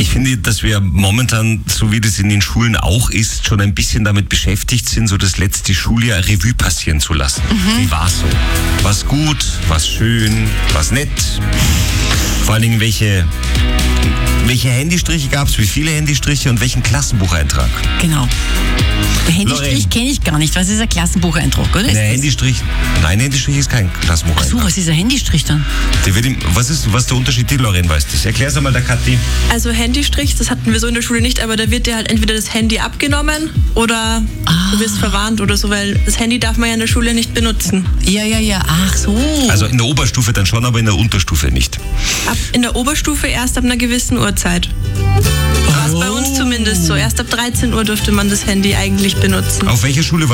finde, dass wir momentan, so wie das in den Schulen auch ist, schon ein bisschen damit beschäftigt sind, so das letzte Schuljahr Revue passieren zu lassen. Wie war's so? Was gut, was schön, was nett? Vor allen Dingen, welche Handystriche gab es, wie viele Handystriche und welchen Klassenbucheintrag? Genau. Der Handystrich kenne ich gar nicht. Was ist ein Klassenbucheintrag, oder? Handystrich ist kein Klassenbucheintrag. Ach so, was ist ein Handystrich dann? Was ist der Unterschied? Die Lorraine weiß das. Erklär's einmal der Kathi. Also Handystrich, das hatten wir so in der Schule nicht, aber da wird dir halt entweder das Handy abgenommen oder du wirst verwarnt oder so, weil das Handy darf man ja in der Schule nicht benutzen. Ja. Ach so. Also in der Oberstufe dann schon, aber in der Unterstufe nicht. In der Oberstufe erst ab einer gewissen Uhrzeit. War es bei uns zumindest so. Erst ab 13 Uhr durfte man das Handy eigentlich benutzen. Auf welcher Schule